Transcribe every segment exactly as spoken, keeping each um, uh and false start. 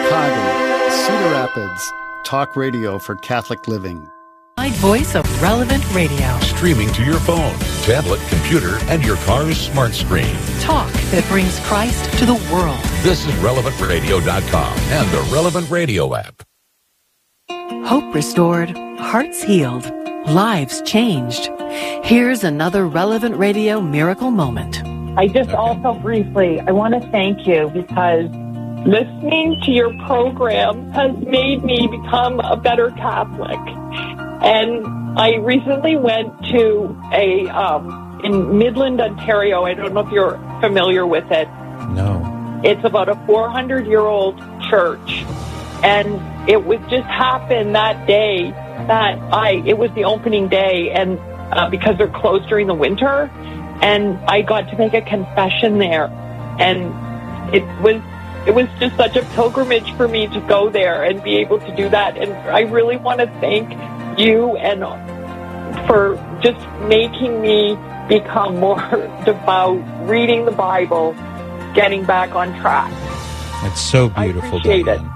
Chicago, Cedar Rapids, talk radio for Catholic living. Voice of Relevant Radio. Streaming to your phone, tablet, computer, and your car's smart screen. Talk that brings Christ to the world. This is relevant radio dot com and the Relevant Radio app. Hope restored, hearts healed, lives changed. Here's another Relevant Radio miracle moment. I just okay. also briefly, I want to thank you because listening to your program has made me become a better Catholic. And I recently went to a, um, in Midland, Ontario. I don't know if you're familiar with it. No. It's about a four hundred year old church. And it would just happen that day that I, it was the opening day and, uh, because they're closed during the winter. And I got to make a confession there. And it was, it was just such a pilgrimage for me to go there and be able to do that. And I really want to thank you and for just making me become more devout, reading the Bible, getting back on track. That's so beautiful, I appreciate Diane.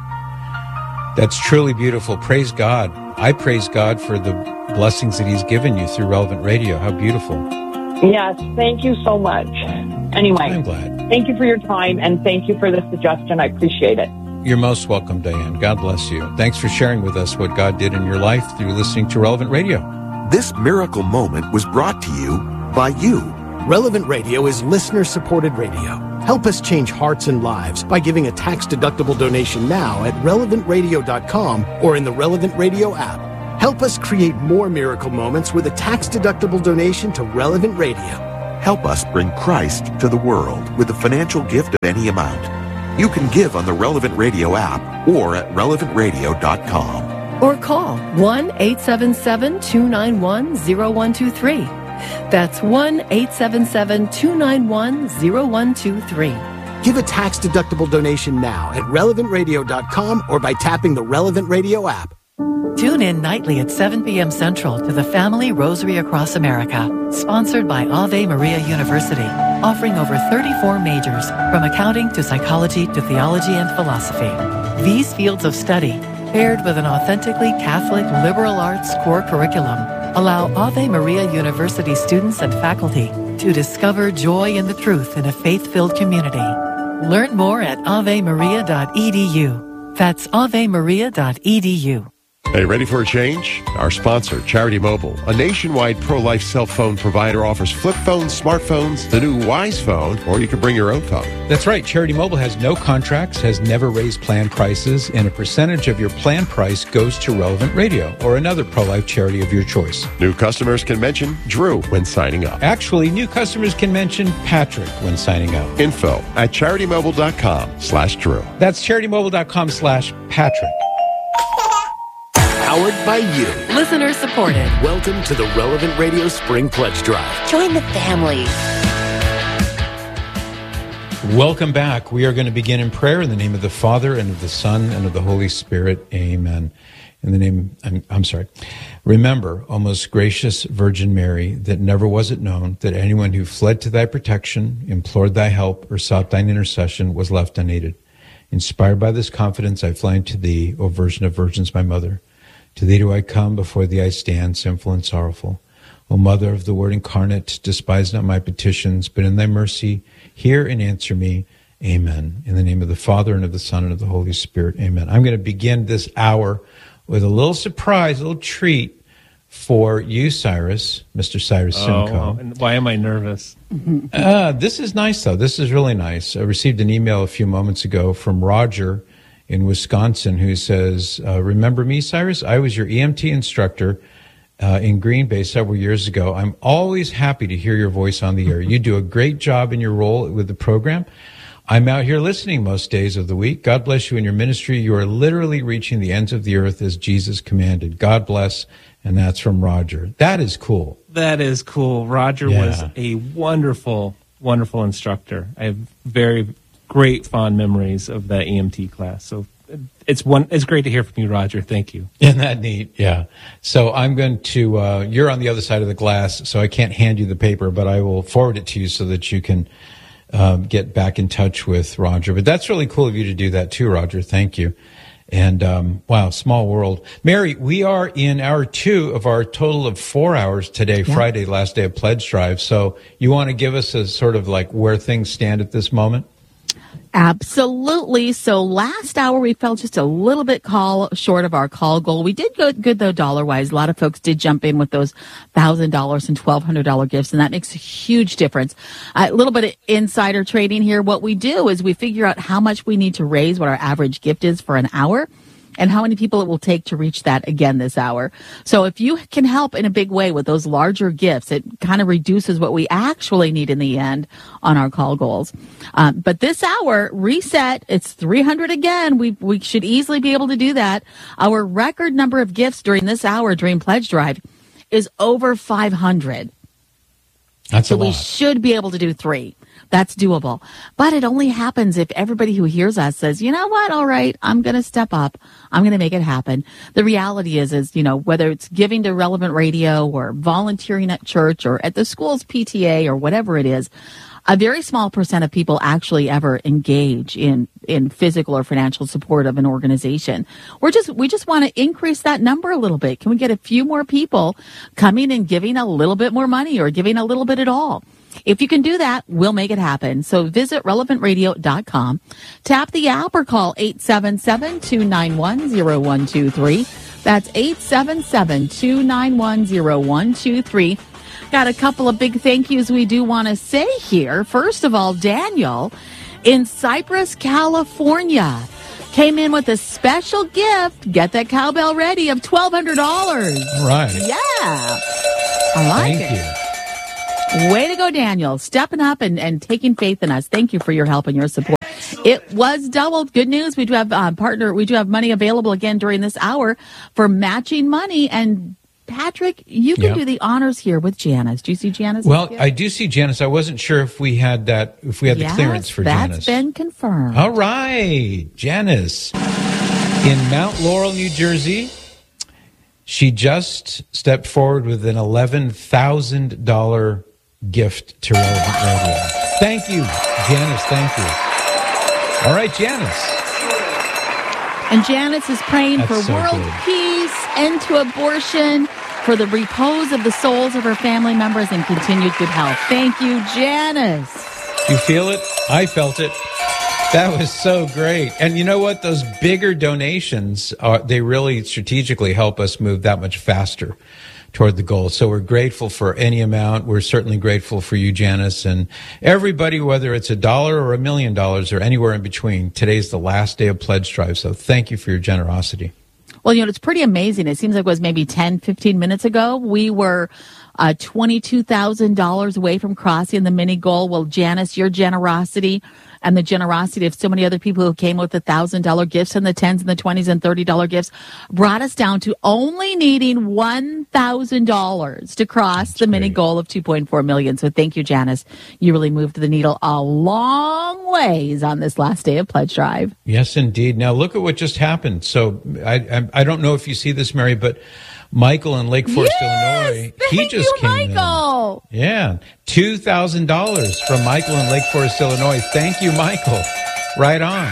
It. That's truly beautiful. Praise God. I praise God for the blessings that He's given you through Relevant Radio. How beautiful. Yes, thank you so much. Anyway, I'm glad. Thank you for your time and thank you for the suggestion. I appreciate it. You're most welcome, Diane. God bless you. Thanks for sharing with us what God did in your life through listening to Relevant Radio. This miracle moment was brought to you by you. Relevant Radio is listener-supported radio. Help us change hearts and lives by giving a tax-deductible donation now at relevant radio dot com or in the Relevant Radio app. Help us create more miracle moments with a tax-deductible donation to Relevant Radio. Help us bring Christ to the world with a financial gift of any amount. You can give on the Relevant Radio app or at relevant radio dot com. Or call one eight seven seven, two nine one, zero one two three. That's one eight seven seven, two nine one, zero one two three. Give a tax-deductible donation now at relevant radio dot com or by tapping the Relevant Radio app. Tune in nightly at seven p.m. Central to the Family Rosary Across America, sponsored by Ave Maria University, offering over thirty-four majors, from accounting to psychology to theology and philosophy. These fields of study, paired with an authentically Catholic liberal arts core curriculum, allow Ave Maria University students and faculty to discover joy in the truth in a faith-filled community. Learn more at ave maria dot e d u. That's ave maria dot e d u. Hey, ready for a change? Our sponsor, Charity Mobile, a nationwide pro-life cell phone provider, offers flip phones, smartphones, the new Wise Phone, or you can bring your own phone. That's right. Charity Mobile has no contracts, has never raised plan prices, and a percentage of your plan price goes to Relevant Radio or another pro-life charity of your choice. New customers can mention Drew when signing up. Actually, new customers can mention Patrick when signing up. Info at charity mobile dot com slash Drew. That's charity mobile dot com slash Patrick. Powered by you. Listener supported. Welcome to the Relevant Radio Spring Pledge Drive. Join the family. Welcome back. We are going to begin in prayer in the name of the Father and of the Son and of the Holy Spirit. Amen. In the name, I'm, I'm sorry. Remember, O most gracious Virgin Mary, that never was it known that anyone who fled to thy protection, implored thy help, or sought thine intercession was left unaided. Inspired by this confidence, I fly to thee, O Virgin of Virgins, my mother. To thee do I come, before thee I stand, sinful and sorrowful. O Mother of the Word incarnate, despise not my petitions, but in thy mercy hear and answer me. Amen. In the name of the Father, and of the Son, and of the Holy Spirit. Amen. I'm going to begin this hour with a little surprise, a little treat for you, Cyrus, Mister Cyrus Simcoe. Oh, and why am I nervous? uh, this is nice, though. This is really nice. I received an email a few moments ago from Roger in Wisconsin, who says, uh, remember me, Cyrus? I was your E M T instructor uh, in Green Bay several years ago. I'm always happy to hear your voice on the air. You do a great job in your role with the program. I'm out here listening most days of the week. God bless you in your ministry. You are literally reaching the ends of the earth as Jesus commanded. God bless. And that's from Roger. That is cool. That is cool. Roger Yeah. was a wonderful, wonderful instructor. I have very great fond memories of that E M T class. So it's one. It's great to hear from you, Roger. Thank you. Isn't that neat? Yeah. So I'm going to, uh, you're on the other side of the glass, so I can't hand you the paper, but I will forward it to you so that you can um, get back in touch with Roger. But that's really cool of you to do that too, Roger. Thank you. And, um, wow, small world. Mary, we are in hour two of our total of four hours today, yeah. Friday, last day of Pledge Drive. So you want to give us a sort of like where things stand at this moment? Absolutely. So last hour we fell just a little bit call short of our call goal. We did go good though dollar wise. A lot of folks did jump in with those thousand dollars and twelve hundred dollar gifts, and that makes a huge difference. A little bit of insider trading here. What we do is we figure out how much we need to raise, what our average gift is for an hour, and how many people it will take to reach that again this hour. So if you can help in a big way with those larger gifts, it kind of reduces what we actually need in the end on our call goals. Um, but this hour, reset, it's three hundred again. We we should easily be able to do that. Our record number of gifts during this hour, during Pledge Drive, is over five hundred. That's so a lot. We should be able to do three. That's doable. But it only happens if everybody who hears us says, you know what, all right, I'm going to step up. I'm going to make it happen. The reality is, is, you know, whether it's giving to Relevant Radio or volunteering at church or at the school's P T A or whatever it is, a very small percent of people actually ever engage in, in physical or financial support of an organization. We're just, we just want to increase that number a little bit. Can we get a few more people coming and giving a little bit more money or giving a little bit at all? If you can do that, we'll make it happen. So visit relevant radio dot com, tap the app or call eight seven seven, two nine one, zero one two three. That's eight seven seven, two nine one, zero one two three. Got a couple of big thank yous we do want to say here. First of all, Daniel in Cypress, California came in with a special gift. Get that cowbell ready of twelve hundred dollars. All right. Yeah. I like Thank it. you. Way to go, Daniel. Stepping up and, and taking faith in us. Thank you for your help and your support. It was doubled. Good news. We do have uh, partner. We do have money available again during this hour for matching money. And Patrick, you can yeah. do the honors here with Janice. Do you see Janice? Well, I do see Janice. I wasn't sure if we had that, if we had yes, the clearance for that's Janice. That's been confirmed. All right. Janice in Mount Laurel, New Jersey. She just stepped forward with an eleven thousand dollars gift to Relevant Radio. Thank you, Janice. Thank you. All right, Janice. And Janice is praying That's for so world good. peace, end to abortion, for the repose of the souls of her family members, and continued good health. Thank you, Janice. You feel it? I felt it. That was so great. And you know what? Those bigger donations, are, they really strategically help us move that much faster toward the goal. So we're grateful for any amount. We're certainly grateful for you, Janice, and everybody, whether it's a dollar or a million dollars or anywhere in between. Today's the last day of Pledge Drive, so thank you for your generosity. Well, you know, it's pretty amazing. It seems like it was maybe ten, fifteen minutes ago. We were uh, twenty-two thousand dollars away from crossing the mini goal. Well, Janice, your generosity and the generosity of so many other people who came with the one thousand dollars gifts and the tens and the twenties and thirty dollars gifts brought us down to only needing one thousand dollars to cross That's the mini great. goal of two point four million dollars. So thank you, Janice. You really moved the needle a long ways on this last day of Pledge Drive. Yes, indeed. Now, look at what just happened. So I, I, I don't know if you see this, Mary, but Michael in Lake Forest, yes, Illinois, he just you, came Michael. in. Yeah, two thousand dollars from Michael in Lake Forest, Illinois. Thank you, Michael. Right on.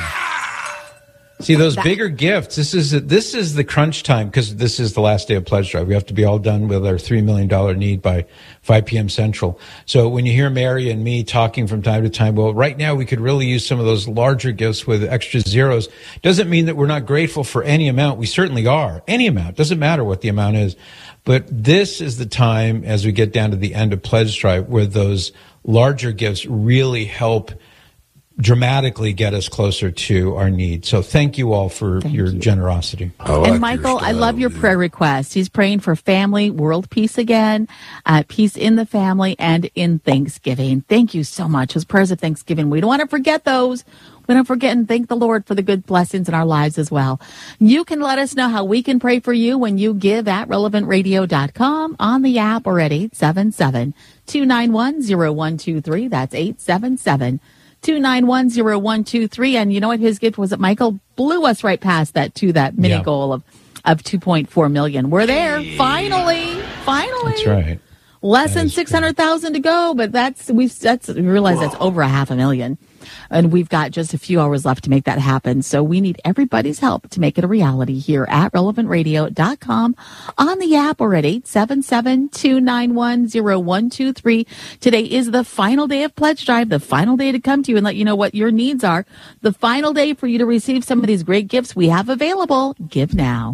See, those that. bigger gifts, this is this is the crunch time, because this is the last day of Pledge Drive. We have to be all done with our three million dollars need by five p.m. Central. So when you hear Mary and me talking from time to time, well, right now we could really use some of those larger gifts with extra zeros. Doesn't mean that we're not grateful for any amount. We certainly are. Any amount. Doesn't matter what the amount is. But this is the time, as we get down to the end of Pledge Drive, where those larger gifts really help dramatically get us closer to our need. So thank you all for thank your you. generosity. I like and Michael, I love your prayer request. He's praying for family, world peace again, uh, peace in the family, and in Thanksgiving. Thank you so much. Those prayers of Thanksgiving, we don't want to forget those. We don't forget and thank the Lord for the good blessings in our lives as well. You can let us know how we can pray for you when you give at relevant radio dot com, on the app, or at eight seven seven, two nine one, zero one two three. That's eight seven seven, two nine one, zero one two three. And you know what his gift was? That Michael blew us right past that to that mini yeah. goal of, of two point four million. We're there. Finally. Finally. That's right. Less than six hundred thousand to go, but that's we've that's we realize that's over a half a million, and we've got just a few hours left to make that happen. So we need everybody's help to make it a reality here at relevant radio dot com, on the app, or at eight seven seven, two nine one, zero one two three. Today is the final day of Pledge Drive, the final day to come to you and let you know what your needs are. The final day for you to receive some of these great gifts we have available. Give now.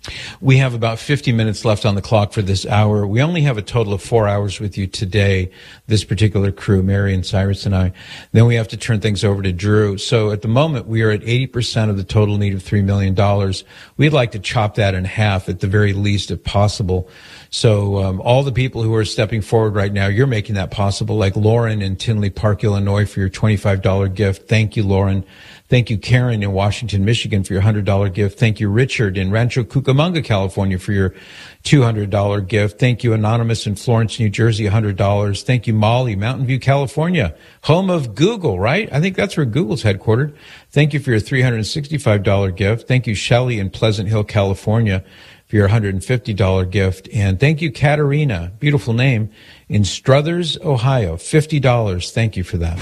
We have about fifty minutes left on the clock for this hour. We only have a total of four hours with you today, this particular crew, Mary and Cyrus and I. Then we have to turn things over to Drew. So at the moment, we are at eighty percent of the total need of three million dollars. We'd like to chop that in half at the very least if possible. So um, all the people who are stepping forward right now, you're making that possible, like Lauren in Tinley Park, Illinois, for your twenty-five dollars gift. Thank you, Lauren. Thank you, Karen in Washington, Michigan, for your one hundred dollars gift. Thank you, Richard in Rancho Cucamonga, California, for your two hundred dollars gift. Thank you, Anonymous in Florence, New Jersey, one hundred dollars. Thank you, Molly, Mountain View, California, home of Google, right? I think that's where Google's headquartered. Thank you for your three hundred sixty-five dollars gift. Thank you, Shelley in Pleasant Hill, California, for your one hundred fifty dollars gift. And thank you, Katerina, beautiful name, in Struthers, Ohio, fifty dollars. Thank you for that.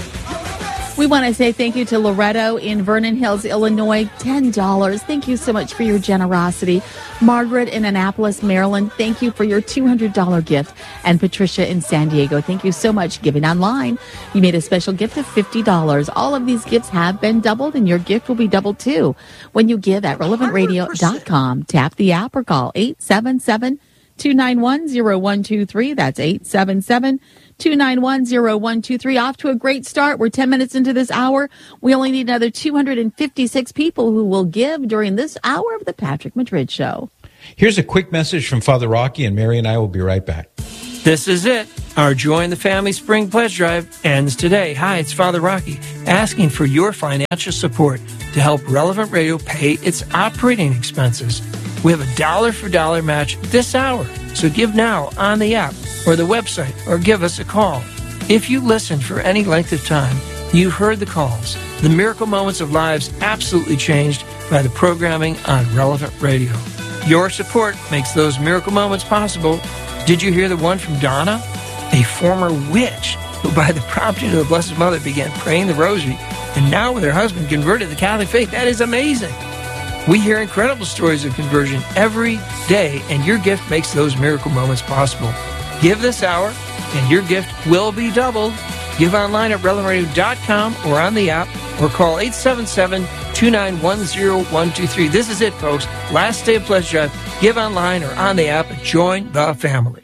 We want to say thank you to Loretto in Vernon Hills, Illinois, ten dollars. Thank you so much for your generosity. Margaret in Annapolis, Maryland, thank you for your two hundred dollars gift. And Patricia in San Diego, thank you so much. Giving online, you made a special gift of fifty dollars. All of these gifts have been doubled, and your gift will be doubled too when you give at relevant radio dot com. Tap the app or call eight seven seven, two nine one, zero one two three. That's eight seven seven, two nine one, zero one two three. Off to a great start. We're ten minutes into this hour. We only need another two hundred fifty-six people who will give during this hour of the Patrick Madrid Show. Here's a quick message from Father Rocky, and Mary and I will be right back. This is it. Our Join the Family Spring Pledge Drive ends today. Hi, it's Father Rocky, asking for your financial support to help Relevant Radio pay its operating expenses. We have a dollar for dollar match this hour, so give now on the app or the website, or give us a call. If you listened for any length of time, you heard the calls. The miracle moments of lives absolutely changed by the programming on Relevant Radio. Your support makes those miracle moments possible. Did you hear the one from Donna, a former witch who, by the prompting of the Blessed Mother, began praying the rosary, and now with her husband converted to the Catholic faith? That is amazing. We hear incredible stories of conversion every day, and your gift makes those miracle moments possible. Give this hour, and your gift will be doubled. Give online at relevant radio dot com or on the app, or call eight seven seven, two nine one, zero one two three. This is it, folks. Last day of Pledge Drive. Give online or on the app and join the family.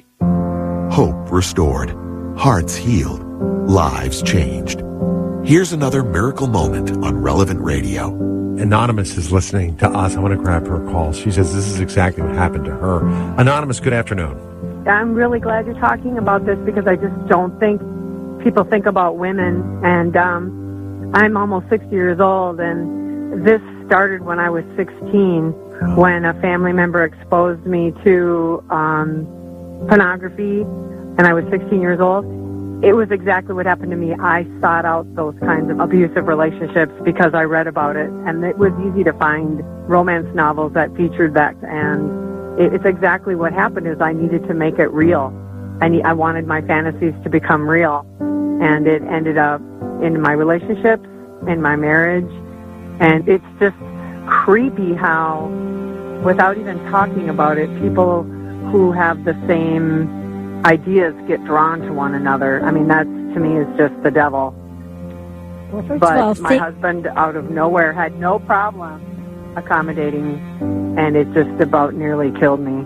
Hope restored, hearts healed, lives changed. Here's another miracle moment on Relevant Radio. Anonymous is listening to us. I want to grab her call. She says this is exactly what happened to her. Anonymous, good afternoon. I'm really glad you're talking about this because I just don't think people think about women. And um, I'm almost sixty years old, and this started when I was sixteen, when a family member exposed me to um, pornography, and I was sixteen years old. It was exactly what happened to me. I sought out those kinds of abusive relationships because I read about it, and it was easy to find romance novels that featured that, and it's exactly what happened is I needed to make it real. I need, I wanted my fantasies to become real. And it ended up in my relationships, in my marriage. And it's just creepy how, without even talking about it, people who have the same ideas get drawn to one another. I mean, that to me is just the devil. Well, but well, my think- husband, out of nowhere, had no problem accommodating, and it just about nearly killed me.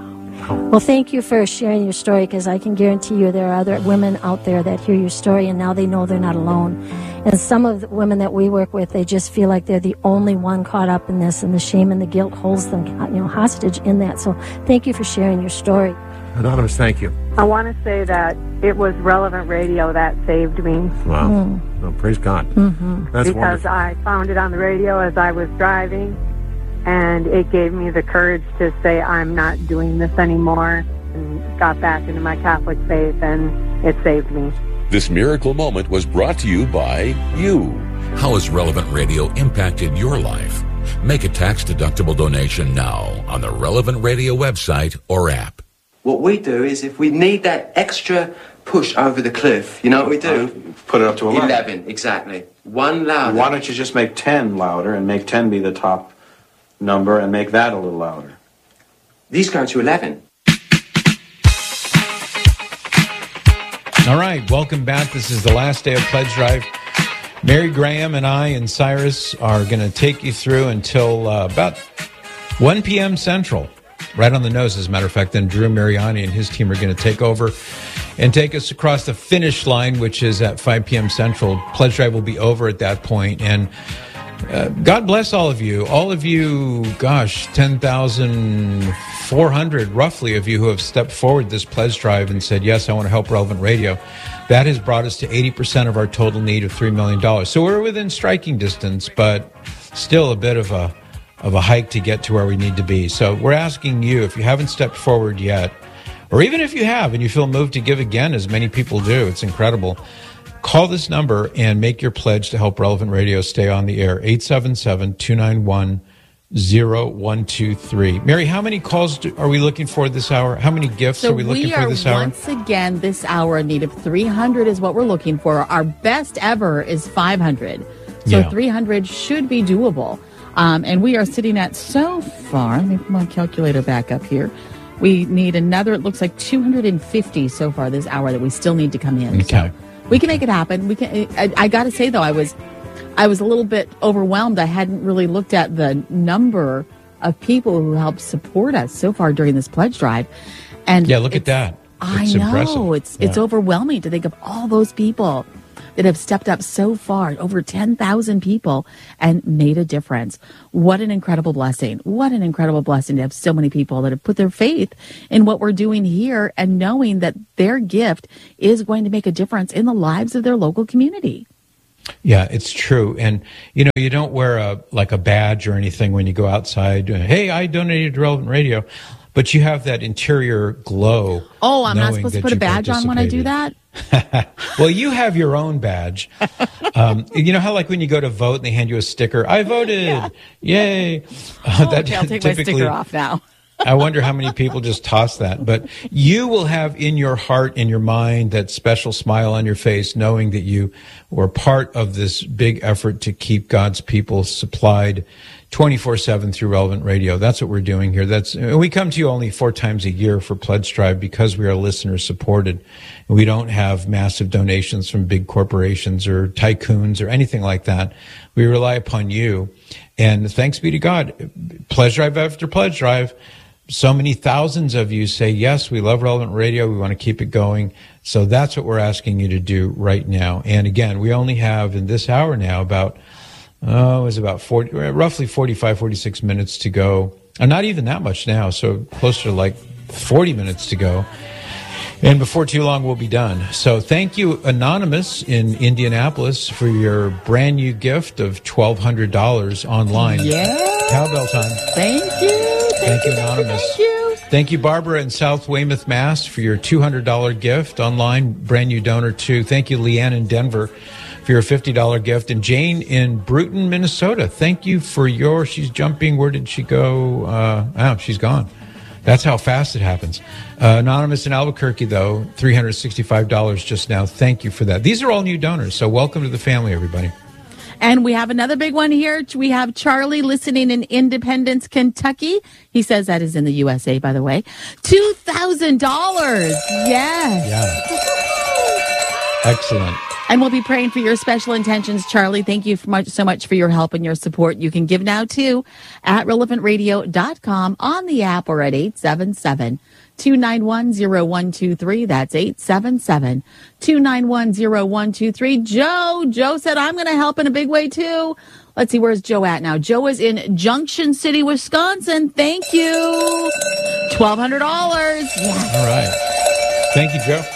Well, thank you for sharing your story, because I can guarantee you there are other women out there that hear your story, and now they know they're not alone. And some of the women that we work with, they just feel like they're the only one caught up in this, and the shame and the guilt holds them, you know, hostage in that. So thank you for sharing your story. Anonymous, thank you. I want to say that it was Relevant Radio that saved me. Wow. Mm. Well, praise God. Mm-hmm. That's because wonderful. I found it on the radio as I was driving, and it gave me the courage to say I'm not doing this anymore, and got back into my Catholic faith, and it saved me. This miracle moment was brought to you by you. How has Relevant Radio impacted your life? Make a tax-deductible donation now on the Relevant Radio website or app. what we do is if we need that extra push over the cliff, you know what we do? Put it up to eleven. eleven, exactly. One louder. Why don't you just make ten louder and make ten be the top number and make that a little louder? These go to eleven. All right, welcome back. This is the last day of Pledge Drive. Mary Graham and I and Cyrus are going to take you through until uh, about one p.m. Central. Right on the nose, as a matter of fact. Then Drew Mariani and his team are going to take over and take us across the finish line, which is at five p.m. Central. Pledge Drive will be over at that point. And uh, God bless all of you. All of you, gosh, ten thousand four hundred roughly of you who have stepped forward this Pledge Drive and said, yes, I want to help Relevant Radio. That has brought us to eighty percent of our total need of three million dollars. So we're within striking distance, but still a bit of a of a hike to get to where we need to be. So we're asking you, if you haven't stepped forward yet, or even if you have and you feel moved to give again, as many people do, it's incredible, call this number and make your pledge to help Relevant Radio stay on the air, eight seven seven, two nine one, zero one two three. Mary, how many calls do, are we looking for this hour? How many gifts so are we looking we for this are hour? Once again, this hour in need of three hundred is what we're looking for. Our best ever is five hundred. So Yeah. three hundred should be doable. Um, and we are sitting at so far, let me put my calculator back up here. We need another, it looks like two hundred fifty so far this hour that we still need to come in. Okay. So we can make it happen. We can. I, I got to say, though, I was I was a little bit overwhelmed. I hadn't really looked at the number of people who helped support us so far during this pledge drive. And Yeah, look at that. I It's know. impressive. It's it's Yeah. overwhelming to think of all those people that have stepped up so far, over ten thousand people, and made a difference. What an incredible blessing. What an incredible blessing to have so many people that have put their faith in what we're doing here and knowing that their gift is going to make a difference in the lives of their local community. Yeah, it's true. And, you know, you don't wear a like a badge or anything when you go outside. Hey, I donated to Relevant Radio. But you have that interior glow. Oh, I'm not knowing supposed to that put a you badge on when I do participated. that? Well, you have your own badge. Um, you know how, like, when you go to vote and they hand you a sticker, I voted, Yeah. yay. Uh, Oh, okay, I'll take my typically- sticker off now. I wonder how many people just toss that. But you will have in your heart, in your mind, that special smile on your face, knowing that you were part of this big effort to keep God's people supplied twenty-four seven through Relevant Radio. That's what we're doing here. That's we come to you only four times a year for Pledge Drive because we are listener supported. We don't have massive donations from big corporations or tycoons or anything like that. We rely upon you. And thanks be to God, Pledge Drive after Pledge Drive, so many thousands of you say, yes, we love Relevant Radio. We want to keep it going. So that's what we're asking you to do right now. And again, we only have in this hour now about, oh, it's about forty, roughly forty-five, forty-six minutes to go. And not even that much now. So closer to like forty minutes to go. And before too long, we'll be done. So thank you, Anonymous in Indianapolis, for your brand new gift of twelve hundred dollars online. Yeah. Cowbell time. Thank you. Thank you, Anonymous. Thank you. Thank you, Barbara in South Weymouth, Mass, for your two hundred dollars gift online, brand new donor too. Thank you, Leanne in Denver, for your fifty dollars gift. And Jane in Bruton, Minnesota, thank you for your, she's jumping, where did she go? Uh, oh, she's gone. That's how fast it happens. Uh, Anonymous in Albuquerque, though, three hundred sixty-five dollars just now. Thank you for that. These are all new donors, so welcome to the family, everybody. And we have another big one here. We have Charlie listening in Independence, Kentucky. He says that is in the U S A, by the way. two thousand dollars. Yes. Yeah. Excellent. And we'll be praying for your special intentions, Charlie. Thank you for much, so much for your help and your support. You can give now, too, at relevant radio dot com on the app or at eight seven seven, two nine one, zero one two three. That's eight seven seven, two nine one, zero one two three. Joe, Joe said, I'm going to help in a big way, too. Let's see, where's Joe at now? Joe is in Junction City, Wisconsin. Thank you. twelve hundred dollars. Yes. All right. Thank you, Joe.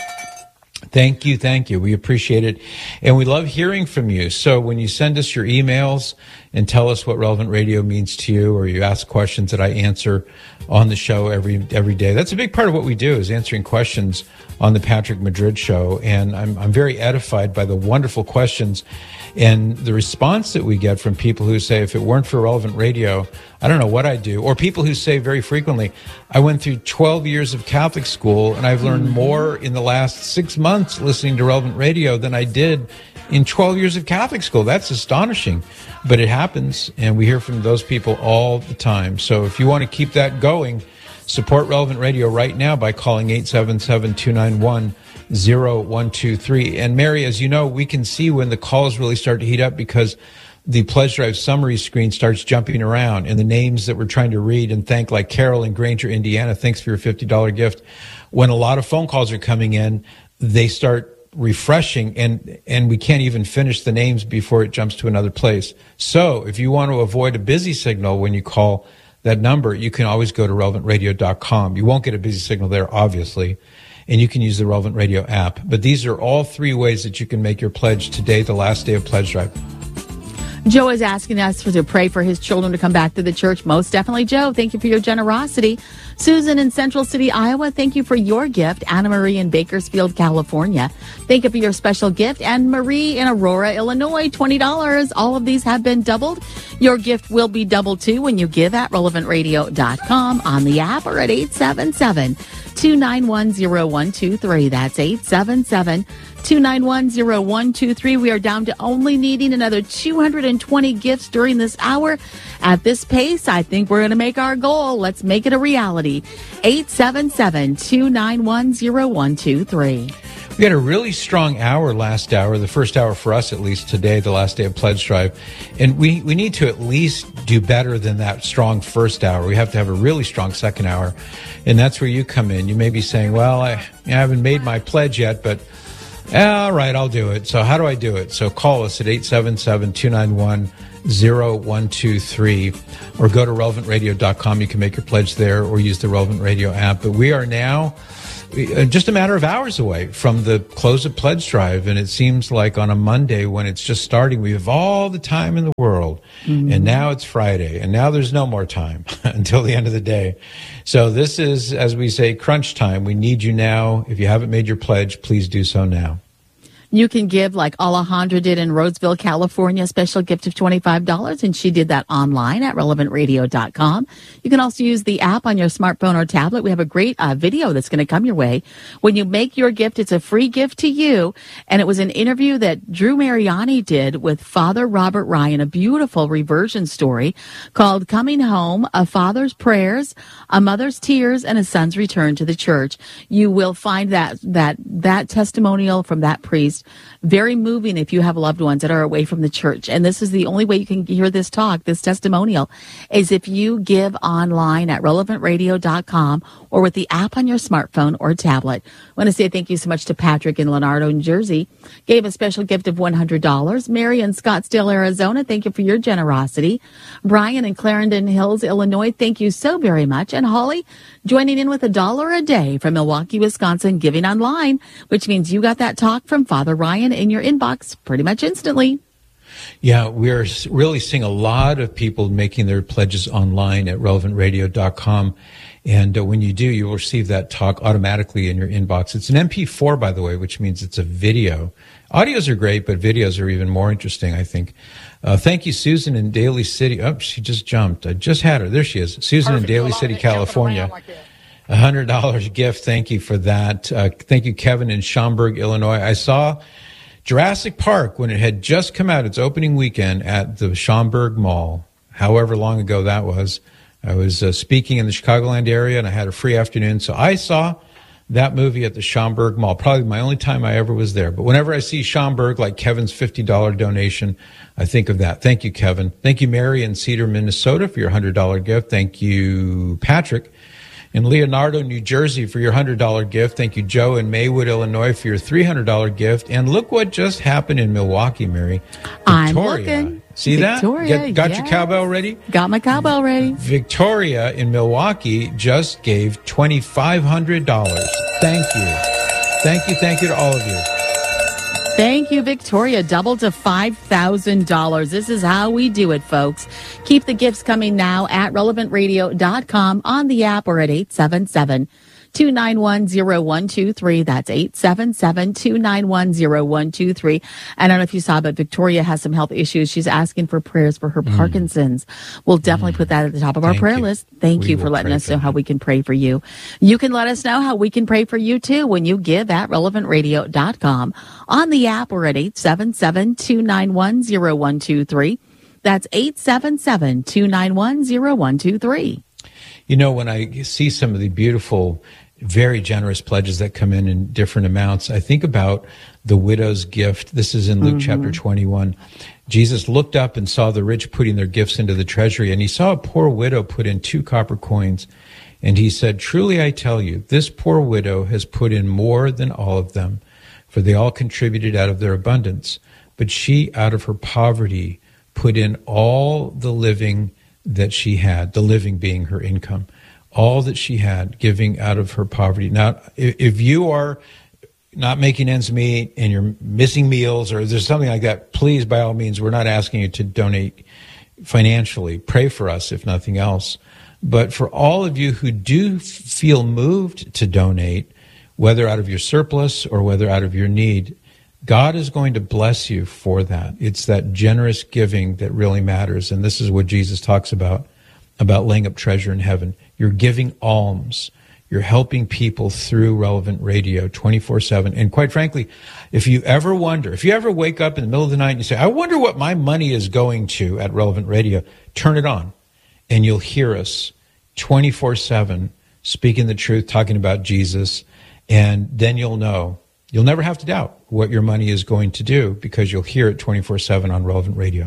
Thank you, thank you. We appreciate it. And we love hearing from you. So when you send us your emails, and tell us what Relevant Radio means to you, or you ask questions that I answer on the show every every day. That's a big part of what we do, is answering questions on the Patrick Madrid Show. And I'm I'm very edified by the wonderful questions and the response that we get from people who say, if it weren't for Relevant Radio, I don't know what I'd do. Or people who say very frequently, I went through twelve years of Catholic school and I've learned more in the last six months listening to Relevant Radio than I did in twelve years of Catholic school. That's astonishing, but it happens, and we hear from those people all the time. So if you want to keep that going, support Relevant Radio right now by calling eight seven seven, two nine one, zero one two three. And Mary, as you know, we can see when the calls really start to heat up because the Pledge Drive summary screen starts jumping around, and the names that we're trying to read and thank, like Carol in Granger, Indiana, thanks for your fifty dollars gift. When a lot of phone calls are coming in, they start refreshing, and and we can't even finish the names before it jumps to another place. So if you want to avoid a busy signal when you call that number, you can always go to relevant radio dot com. You won't get a busy signal there, obviously, and you can use the Relevant Radio app. But these are all three ways that you can make your pledge today, the last day of Pledge Drive. Joe is asking us for, to pray for his children to come back to the church. Most definitely, Joe. Thank you for your generosity. Susan in Central City, Iowa, thank you for your gift. Anna Marie in Bakersfield, California, thank you for your special gift. And Marie in Aurora, Illinois, twenty dollars. All of these have been doubled. Your gift will be doubled, too, when you give at relevant radio dot com, on the app, or at eight seven seven, two nine one, zero one two three. That's eight seven seven, two nine one, zero one two three. We are down to only needing another two hundred twenty gifts during this hour. At this pace, I think we're going to make our goal. Let's make it a reality. eight seven seven, two nine one, zero one two three. We had a really strong hour last hour, the first hour for us at least today, the last day of Pledge Drive. And we, we need to at least do better than that strong first hour. We have to have a really strong second hour. And that's where you come in. You may be saying, well, I, I haven't made my pledge yet, but all right, I'll do it. So how do I do it? So call us at eight seven seven, two nine one, zero one two three, or go to relevant radio dot com. You can make your pledge there or use the Relevant Radio app. But we are now just a matter of hours away from the close of Pledge Drive, and it seems like on a Monday when it's just starting, we have all the time in the world, mm-hmm. and now it's Friday, and now there's no more time until the end of the day. So this is, as we say, crunch time. We need you now. If you haven't made your pledge, please do so now. You can give like Alejandra did in Roseville, California, a special gift of twenty-five dollars, and she did that online at relevant radio dot com. You can also use the app on your smartphone or tablet. We have a great uh, video that's going to come your way. When you make your gift, it's a free gift to you, and it was an interview that Drew Mariani did with Father Robert Ryan, a beautiful reversion story called Coming Home, A Father's Prayers, A Mother's Tears, and a Son's Return to the Church. You will find that that that testimonial from that priest very moving if you have loved ones that are away from the church. And this is the only way you can hear this talk, this testimonial, is if you give online at relevant radio dot com or with the app on your smartphone or tablet. I want to say thank you so much to Patrick in Leonardo, New Jersey. Gave a special gift of one hundred dollars. Mary in Scottsdale, Arizona, thank you for your generosity. Brian in Clarendon Hills, Illinois, thank you so very much. And Holly joining in with a dollar a day from Milwaukee, Wisconsin, giving online, which means you got that talk from Father Ryan in your inbox pretty much instantly. Yeah, we're really seeing a lot of people making their pledges online at relevant radio dot com. And uh, when you do, you will receive that talk automatically in your inbox. It's an M P four, by the way, which means it's a video. Audios are great, but videos are even more interesting, I think. Uh, thank you, Susan in Daly City. Oh, she just jumped. I just had her. There she is. Susan Perfect. in Daly City, California. A one hundred dollars gift. Thank you for that. Uh, thank you, Kevin in Schaumburg, Illinois. I saw Jurassic Park when it had just come out, its opening weekend at the Schaumburg Mall, however long ago that was. I was uh, speaking in the Chicagoland area, and I had a free afternoon, so I saw that movie at the Schaumburg Mall. Probably my only time I ever was there. But whenever I see Schaumburg, like Kevin's fifty dollars donation, I think of that. Thank you, Kevin. Thank you, Mary in Cedar, Minnesota, for your one hundred dollars gift. Thank you, Patrick in Leonardo, New Jersey, for your one hundred dollars gift. Thank you, Joe in Maywood, Illinois, for your three hundred dollars gift. And look what just happened in Milwaukee, Mary. Victoria. I'm looking. See Victoria, that? Get, got yes. your cowbell ready? Got my cowbell ready. Victoria in Milwaukee just gave two thousand five hundred dollars. Thank you. Thank you, thank you to all of you. Thank you, Victoria. Double to five thousand dollars. This is how we do it, folks. Keep the gifts coming now at relevant radio dot com, on the app, or at eight seven seven, two nine one, zero one two three. That's eight seven seven, two nine one, zero one two three. I don't know if you saw, but Victoria has some health issues. She's asking for prayers for her mm. Parkinson's. We'll definitely mm. put that at the top of our Thank prayer you. list. Thank we you for letting us know how we can pray for you. You can let us know how we can pray for you, too, when you give at relevant radio dot com, on the app, or at eight seven seven, two nine one, zero one two three. That's eight seven seven, two nine one, zero one two three. You know, when I see some of the beautiful, very generous pledges that come in in different amounts, I think about the widow's gift. This is in Luke mm-hmm. chapter twenty-one. Jesus looked up and saw the rich putting their gifts into the treasury, and he saw a poor widow put in two copper coins. And he said, "Truly I tell you, this poor widow has put in more than all of them, for they all contributed out of their abundance. But she, out of her poverty, put in all the living that she had," the living being her income, all that she had, giving out of her poverty. Now, if you are not making ends meet and you're missing meals or there's something like that, please, by all means, we're not asking you to donate financially. Pray for us, if nothing else. But for all of you who do feel moved to donate, whether out of your surplus or whether out of your need, God is going to bless you for that. It's that generous giving that really matters. And this is what Jesus talks about, about laying up treasure in heaven. You're giving alms. You're helping people through Relevant Radio twenty-four seven. And quite frankly, if you ever wonder, if you ever wake up in the middle of the night and you say, "I wonder what my money is going to" at Relevant Radio, turn it on and you'll hear us twenty-four seven speaking the truth, talking about Jesus. And then you'll know, you'll never have to doubt what your money is going to do, because you'll hear it twenty-four seven on Relevant Radio.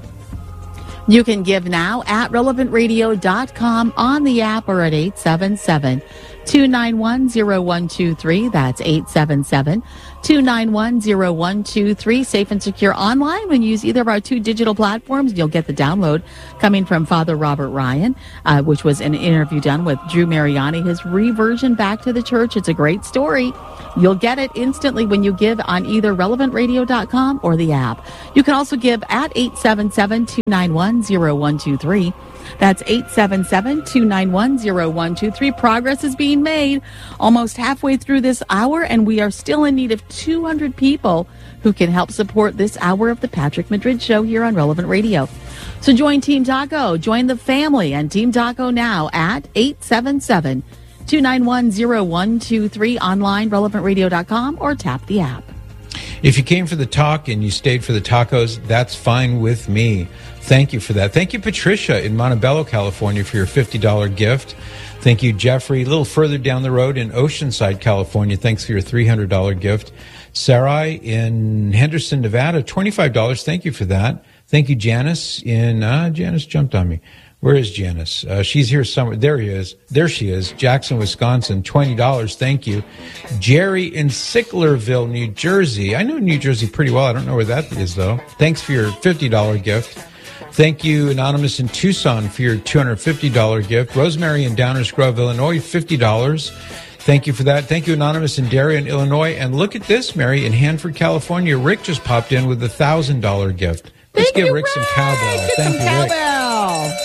You can give now at relevant radio dot com, on the app, or at eight seven seven, two nine one, zero one two three. That's eight seven seven, two nine one, zero one two three. Safe and secure online when you use either of our two digital platforms. You'll get the download coming from Father Robert Ryan, uh, which was an interview done with Drew Mariani, his reversion back to the church. It's a great story. You'll get it instantly when you give on either relevant radio dot com or the app. You can also give at eight seven seven, two nine one, zero one two three. That's eight seven seven, two nine one, zero one two three. Progress is being made almost halfway through this hour, and we are still in need of two hundred people who can help support this hour of the Patrick Madrid Show here on Relevant Radio. So join Team Taco, join the family, and Team Taco now at eight seven seven, two nine one, zero one two three, online, relevant radio dot com, or tap the app. If you came for the talk and you stayed for the tacos, that's fine with me. Thank you for that. Thank you, Patricia in Montebello, California, for your fifty dollars gift. Thank you, Jeffrey, a little further down the road in Oceanside, California. Thanks for your three hundred dollars gift. Sarai in Henderson, Nevada, twenty-five dollars. Thank you for that. Thank you, Janice in, uh, Janice jumped on me. Where is Janice? Uh, she's here somewhere. There he is. There she is. Jackson, Wisconsin, twenty dollars. Thank you. Jerry in Sicklerville, New Jersey. I know New Jersey pretty well. I don't know where that is, though. Thanks for your fifty dollars gift. Thank you, Anonymous in Tucson, for your two hundred fifty dollars gift. Rosemary in Downers Grove, Illinois, fifty dollars. Thank you for that. Thank you, Anonymous in Darien, Illinois. And look at this, Mary, in Hanford, California. Rick just popped in with a one thousand dollars gift. Let's Thank give you, Rick, Rick some cowbell. Get Thank some you, Rick. cowbell.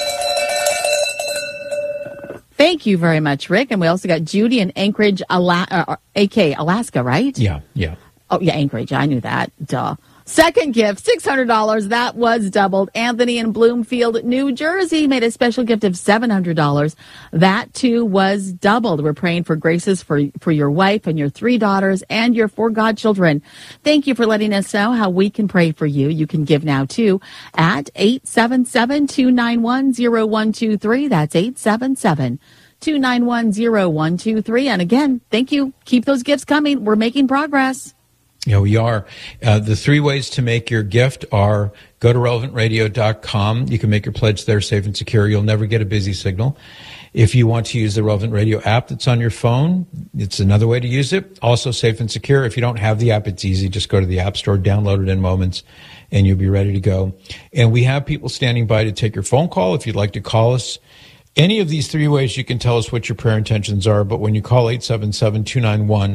Thank you very much, Rick. And we also got Judy in Anchorage, Ala- uh, A K, Alaska, right? Yeah, yeah. Oh, yeah, Anchorage. I knew that. Duh. Second gift, six hundred dollars. That was doubled. Anthony in Bloomfield, New Jersey, made a special gift of seven hundred dollars. That, too, was doubled. We're praying for graces for, for your wife and your three daughters and your four godchildren. Thank you for letting us know how we can pray for you. You can give now, too, at eight seven seven, two nine one, zero one two three. That's eight seven seven, two nine one, zero one two three. And again, thank you. Keep those gifts coming. We're making progress. Yeah, we are. Uh, the three ways to make your gift are go to relevant radio dot com. You can make your pledge there safe and secure. You'll never get a busy signal. If you want to use the Relevant Radio app that's on your phone, it's another way to use it. Also safe and secure. If you don't have the app, it's easy. Just go to the App Store, download it in moments, and you'll be ready to go. And we have people standing by to take your phone call if you'd like to call us. Any of these three ways, you can tell us what your prayer intentions are. But when you call eight seven seven, two nine one,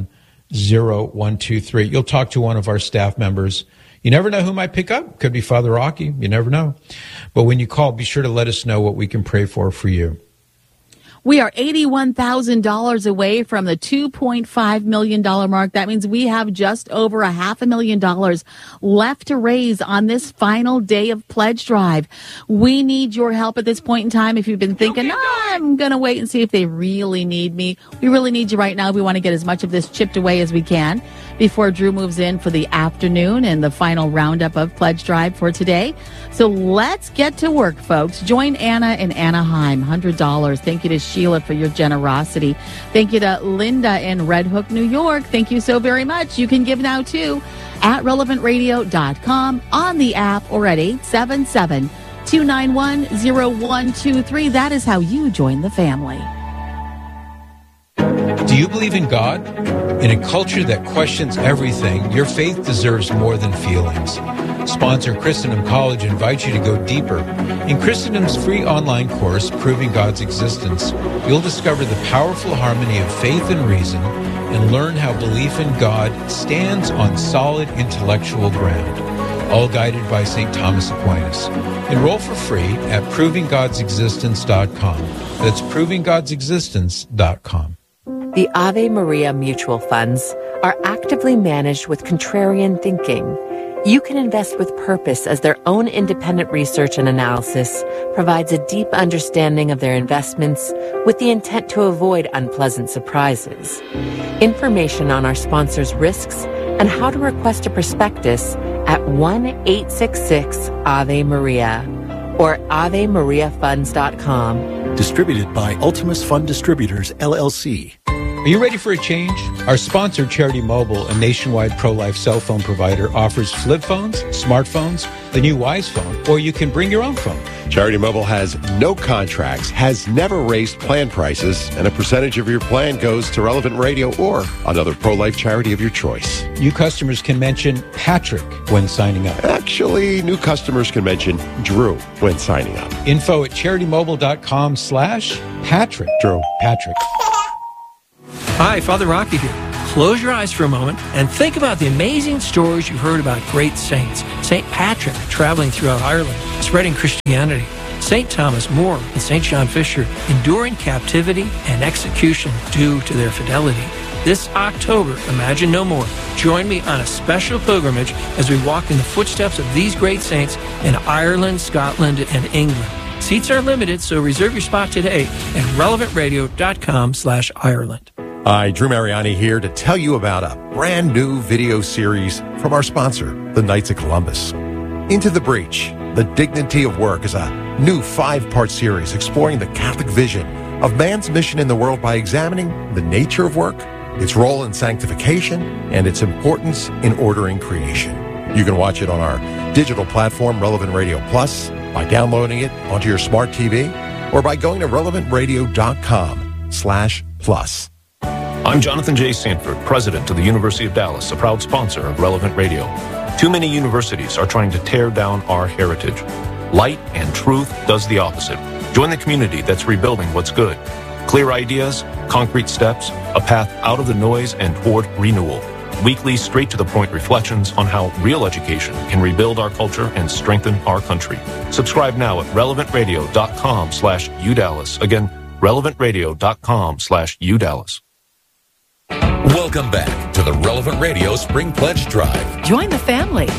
zero one two three. You'll talk to one of our staff members. You never know who might pick up. Could be Father Rocky. You never know. But when you call, be sure to let us know what we can pray for for you. We are eighty-one thousand dollars away from the two point five million dollars mark. That means we have just over a half a million dollars left to raise on this final day of pledge drive. We need your help at this point in time. If you've been thinking, oh, I'm going to wait and see if they really need me, we really need you right now. We want to get as much of this chipped away as we can before Drew moves in for the afternoon and the final roundup of pledge drive for today. So let's get to work, folks. Join Anna in Anaheim, one hundred dollars. Thank you to Sheila for your generosity. Thank you to Linda in Red Hook, New York. Thank you so very much. You can give now, too, at relevant radio dot com, on the app, or at eight seven seven, two nine one, zero one two three. That is how you join the family. Do you believe in God? In a culture that questions everything, your faith deserves more than feelings. Sponsor Christendom College invites you to go deeper. In Christendom's free online course, Proving God's Existence, you'll discover the powerful harmony of faith and reason and learn how belief in God stands on solid intellectual ground, all guided by Saint Thomas Aquinas. Enroll for free at proving gods existence dot com. That's proving gods existence dot com. The Ave Maria mutual funds are actively managed with contrarian thinking. You can invest with purpose as their own independent research and analysis provides a deep understanding of their investments with the intent to avoid unpleasant surprises. Information on our sponsors' risks and how to request a prospectus at one eight six six Ave Maria or ave maria funds dot com. Distributed by Ultimus Fund Distributors, L L C. Are you ready for a change? Our sponsor, Charity Mobile, a nationwide pro-life cell phone provider, offers flip phones, smartphones, the new Wise phone, or you can bring your own phone. Charity Mobile has no contracts, has never raised plan prices, and a percentage of your plan goes to Relevant Radio or another pro-life charity of your choice. New customers can mention Patrick when signing up. Actually, new customers can mention Drew when signing up. Info at charity-mobile.com slash Patrick. Drew. Patrick. Hi, Father Rocky here. Close your eyes for a moment and think about the amazing stories you've heard about great saints. Saint Patrick traveling throughout Ireland, spreading Christianity. Saint Thomas More and Saint John Fisher enduring captivity and execution due to their fidelity. This October, Imagine No More. Join me on a special pilgrimage as we walk in the footsteps of these great saints in Ireland, Scotland, and England. Seats are limited, so reserve your spot today at relevant radio dot com slash Ireland. Hi, Drew Mariani here to tell you about a brand new video series from our sponsor, the Knights of Columbus. Into the Breach, The Dignity of Work is a new five-part series exploring the Catholic vision of man's mission in the world by examining the nature of work, its role in sanctification, and its importance in ordering creation. You can watch it on our digital platform, Relevant Radio Plus, by downloading it onto your smart T V, or by going to relevant radio dot com slash plus. I'm Jonathan J. Sanford, president of the University of Dallas, a proud sponsor of Relevant Radio. Too many universities are trying to tear down our heritage. Light and truth does the opposite. Join the community that's rebuilding what's good. Clear ideas, concrete steps, a path out of the noise and toward renewal. Weekly, straight-to-the-point reflections on how real education can rebuild our culture and strengthen our country. Subscribe now at relevant radio dot com slash U Dallas. Again, relevant radio dot com slash U Dallas. Welcome back to the Relevant Radio Spring Pledge Drive. Join the family.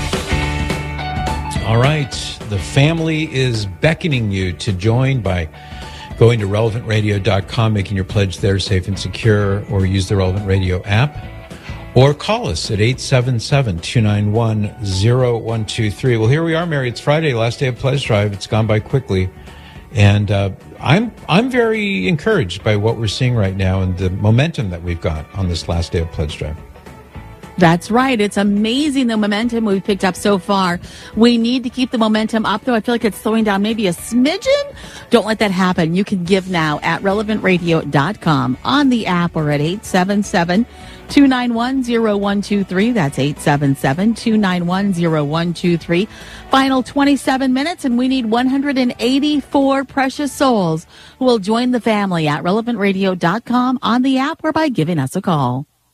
All right. The family is beckoning you to join by going to relevant radio dot com, making your pledge there safe and secure, or use the Relevant Radio app, or call us at eight seven seven, two nine one, zero one two three. Well, here we are, Mary. It's Friday, last day of pledge drive. It's gone by quickly. And uh, I'm I'm very encouraged by what we're seeing right now and the momentum that we've got on this last day of pledge drive. That's right. It's amazing the momentum we've picked up so far. We need to keep the momentum up, though. I feel like it's slowing down maybe a smidgen. Don't let that happen. You can give now at relevant radio dot com, on the app, or at eight seven seven, two nine one, zero one two three. That's eight seven seven, two nine one, zero one two three. Final twenty-seven minutes, and we need one hundred eighty-four precious souls who will join the family at relevant radio dot com, on the app, or by giving us a call.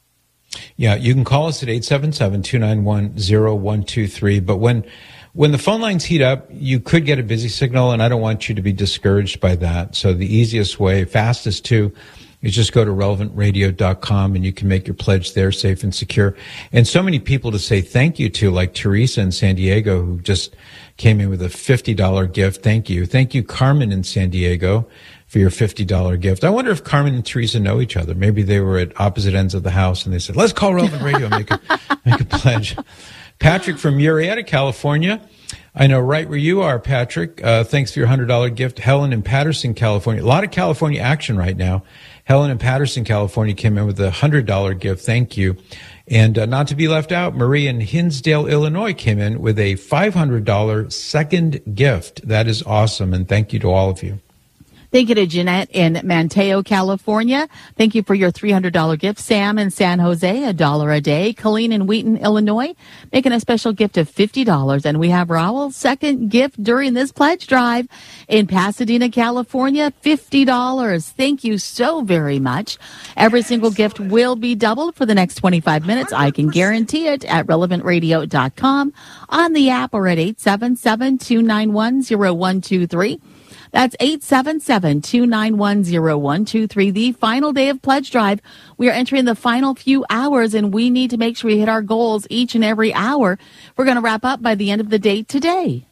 Yeah, you can call us at eight seven seven, two nine one, zero one two three. But when when the phone lines heat up, you could get a busy signal, and I don't want you to be discouraged by that. So the easiest way, fastest too, is just go to relevant radio dot com, and you can make your pledge there safe and secure. And so many people to say thank you to, like Teresa in San Diego, who just came in with a fifty dollars gift. Thank you. Thank you, Carmen in San Diego, for your fifty dollars gift. I wonder if Carmen and Teresa know each other. Maybe they were at opposite ends of the house and they said, let's call Relevant Radio and make a, make a pledge. Patrick from Murrieta, California. I know right where you are, Patrick. Uh, thanks for your one hundred dollars gift. Helen in Patterson, California. A lot of California action right now. Helen in Patterson, California came in with a one hundred dollars gift. Thank you. And uh, not to be left out, Marie in Hinsdale, Illinois came in with a five hundred dollars second gift. That is awesome. And thank you to all of you. Thank you to Jeanette in Manteo, California. Thank you for your three hundred dollars gift. Sam in San Jose, a dollar a day. Colleen in Wheaton, Illinois, making a special gift of fifty dollars. And we have Raul's second gift during this pledge drive in Pasadena, California, fifty dollars. Thank you so very much. Every single gift will be doubled for the next twenty-five minutes. I can guarantee it at relevant radio dot com, on the app, or at eight seven seven, two nine one, zero one two three. That's eight seven seven, two nine one, zero one two three. The final day of Pledge Drive. We are entering the final few hours, and we need to make sure we hit our goals each and every hour. We're going to wrap up by the end of the day today.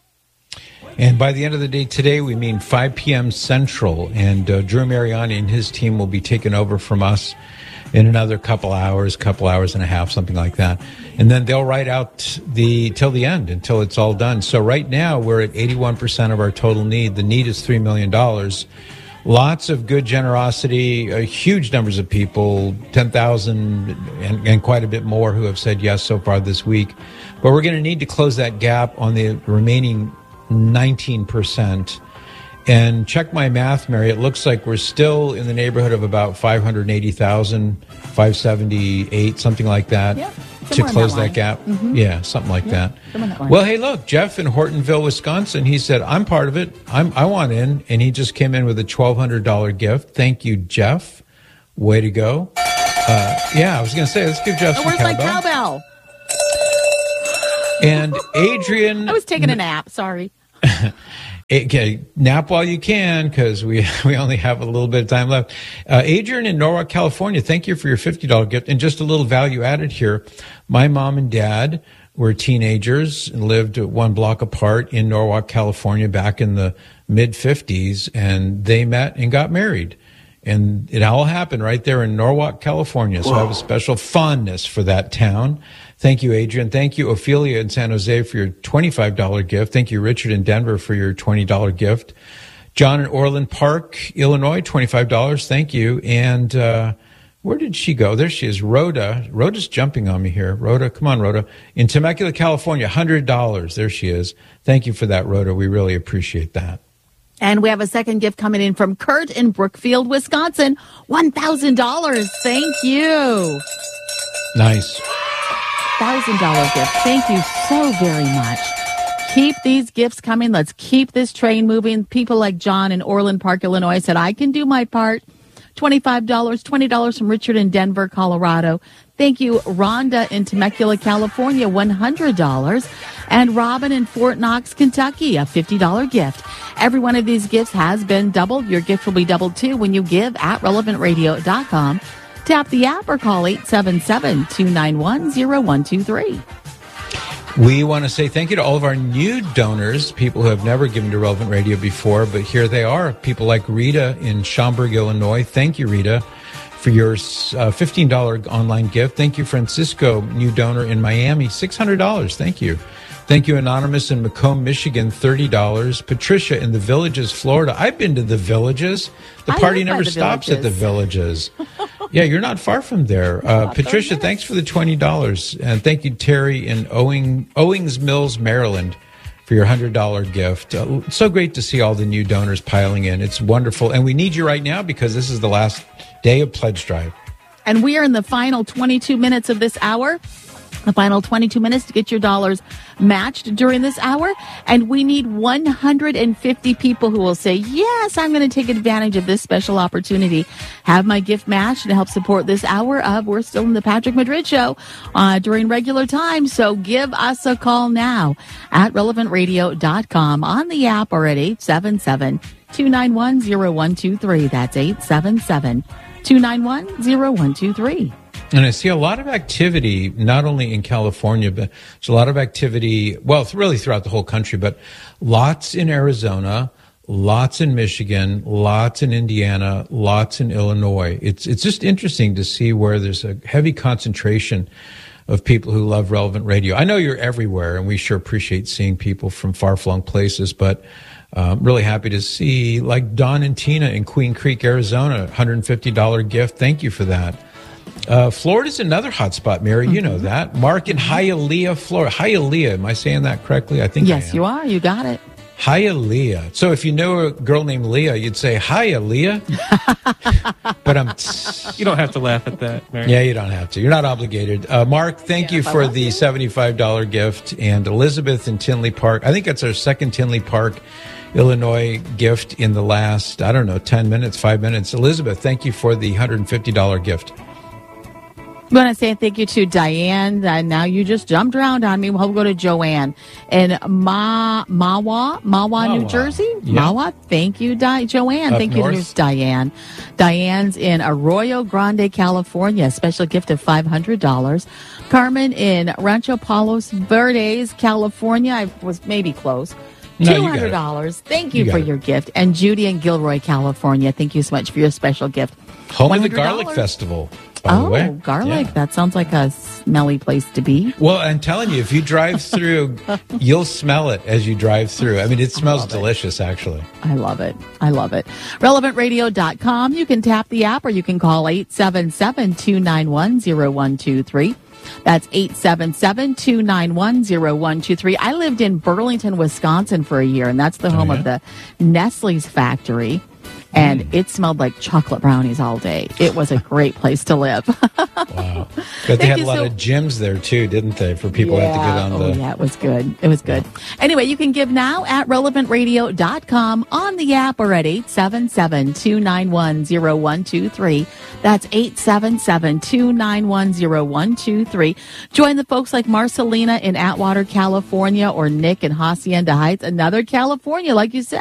And by the end of the day today, we mean five p.m. Central. And uh, Drew Mariani and his team will be taking over from us in another couple hours, couple hours and a half, something like that. And then they'll write out the till the end, until it's all done. So right now we're at eighty-one percent of our total need. The need is three million dollars. Lots of good generosity, uh, huge numbers of people, ten thousand and, and quite a bit more who have said yes so far this week. But we're going to need to close that gap on the remaining nineteen percent. And check my math, Mary. It looks like we're still in the neighborhood of about five hundred eighty thousand, five seventy-eight, something like that, yep, to close that, that gap. Mm-hmm. Yeah, something like yep, that. that well, hey, look, Jeff in Hortonville, Wisconsin, he said, I'm part of it. I'm, I want in. And he just came in with a twelve hundred dollars gift. Thank you, Jeff. Way to go. Uh, yeah, I was going to say, let's give Jeff oh, some where's cowbell. my cowbell? And Adrian. I was taking a nap. Sorry. Okay, nap while you can, because we we only have a little bit of time left. Uh, Adrian in Norwalk, California, thank you for your fifty dollars gift. And just a little value added here. My mom and dad were teenagers and lived one block apart in Norwalk, California back in the mid-fifties, and they met and got married. And it all happened right there in Norwalk, California. So Whoa. I have a special fondness for that town. Thank you, Adrian. Thank you, Ophelia in San Jose, for your twenty-five dollars gift. Thank you, Richard in Denver, for your twenty dollars gift. John in Orland Park, Illinois, twenty-five dollars. Thank you. And uh, where did she go? There she is, Rhoda. Rhoda's jumping on me here. Rhoda, come on, Rhoda. In Temecula, California, one hundred dollars. There she is. Thank you for that, Rhoda. We really appreciate that. And we have a second gift coming in from Kurt in Brookfield, Wisconsin. one thousand dollars. Thank you. Nice. one thousand dollars gift. Thank you so very much. Keep these gifts coming. Let's keep this train moving. People like John in Orland Park, Illinois said, I can do my part. twenty-five dollars, twenty dollars from Richard in Denver, Colorado. Thank you, Rhonda in Temecula, California, one hundred dollars. And Robin in Fort Knox, Kentucky, a fifty dollars gift. Every one of these gifts has been doubled. Your gift will be doubled, too, when you give at relevant radio dot com. Tap the app or call eight seven seven, two nine one, zero one two three. We want to say thank you to all of our new donors, people who have never given to Relevant Radio before, but here they are. People like Rita in Schaumburg, Illinois. Thank you, Rita, for your uh, fifteen dollars online gift. Thank you, Francisco, new donor in Miami, six hundred dollars. Thank you. Thank you, Anonymous in Macomb, Michigan, thirty dollars. Patricia in the Villages, Florida. I've been to the Villages. The I party live by never the stops Villages. at the Villages. Yeah, you're not far from there. Uh, Patricia, thanks for the twenty dollars. And thank you, Terry in Owing, Owings Mills, Maryland, for your one hundred dollars gift. Uh, it's so great to see all the new donors piling in. It's wonderful. And we need you right now because this is the last day of Pledge Drive. And we are in the final twenty-two minutes of this hour. The final twenty-two minutes to get your dollars matched during this hour. And we need one hundred fifty people who will say, yes, I'm going to take advantage of this special opportunity. Have my gift matched to help support this hour of We're Still in the Patrick Madrid Show uh, during regular time. So give us a call now at relevant radio dot com on the app or at eight seven seven, two nine one, zero one two three. That's eight seven seven, two nine one, zero one two three. And I see a lot of activity, not only in California, but there's a lot of activity, well, really throughout the whole country, but lots in Arizona, lots in Michigan, lots in Indiana, lots in Illinois. It's it's just interesting to see where there's a heavy concentration of people who love Relevant Radio. I know you're everywhere, and we sure appreciate seeing people from far-flung places, but um, really happy to see, like Don and Tina in Queen Creek, Arizona, one hundred fifty dollars gift. Thank you for that. Uh, Florida's another hot spot, Mary. Mm-hmm. You know that. Mark in Hialeah, Florida. Hialeah, am I saying that correctly? I think yes, I am. You are. You got it. Hialeah. So if you know a girl named Leah, you'd say, hiya, Leah. But I'm... You don't have to laugh at that, Mary. Yeah, you don't have to. You're not obligated. Uh, Mark, thank yeah, you for the seventy-five dollars gift. And Elizabeth in Tinley Park. I think that's our second Tinley Park, Illinois gift in the last, I don't know, ten minutes, five minutes. Elizabeth, thank you for the one hundred fifty dollars gift. I want to say thank you to Diane. Uh, now you just jumped around on me. We'll go to Joanne in Ma Mawa, Mawa, Mawa. New Jersey. Yeah. Mawa. Thank you, Di- Joanne. Up thank north. you to Diane. Diane's in Arroyo Grande, California. A special gift of five hundred dollars. Carmen in Rancho Palos Verdes, California. I was maybe close. No, two you got hundred it. dollars. Thank you, You for got it. your gift. And Judy in Gilroy, California. Thank you so much for your special gift. Home of the one hundred dollars. Garlic Festival, by Oh, the way. garlic. Yeah. That sounds like a smelly place to be. Well, I'm telling you, if you drive through, you'll smell it as you drive through. I mean, it smells delicious, actually. I love it. I love it. relevant radio dot com. You can tap the app or you can call eight seven seven, two nine one, zero one two three. That's eight seven seven, two nine one, zero one two three. I lived in Burlington, Wisconsin for a year, and that's the home Oh, yeah? of the Nestle's factory. And mm. it smelled like chocolate brownies all day. It was a great place to live. Wow. But they had a lot so- of gyms there, too, didn't they, for people who had to get on oh, the... yeah, it was good. It was good. Anyway, you can give now at relevant radio dot com on the app or at eight seven seven, two nine one, zero one two three. That's eight seven seven, two nine one, zero one two three. Join the folks like Marcelina in Atwater, California, or Nick in Hacienda Heights, another California, like you said.